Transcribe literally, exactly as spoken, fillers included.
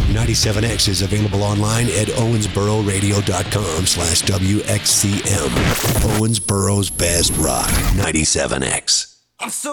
ninety-seven X is available online at owensboro radio dot com slash W X C M. Owensboro's best rock, ninety-seven X. I'm so